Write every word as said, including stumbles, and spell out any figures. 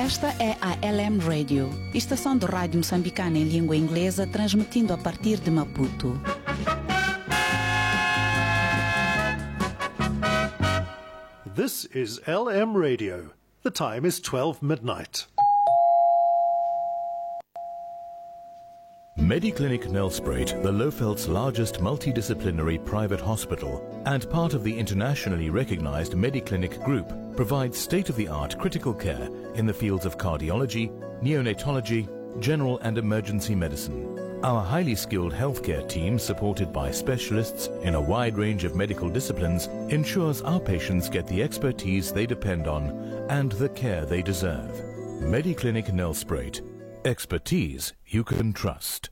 Esta é a L M Radio, estação de rádio moçambicana em língua inglesa, transmitindo a partir de Maputo. This is L M Radio. The time is twelve midnight. Mediclinic Nelspruit, the Lofeld's largest multidisciplinary private hospital and part of the internationally recognized Mediclinic Group, provides state-of-the-art critical care in the fields of cardiology, neonatology, general and emergency medicine. Our highly skilled healthcare team, supported by specialists in a wide range of medical disciplines, ensures our patients get the expertise they depend on and the care they deserve. Mediclinic Nelspruit. Expertise you can trust.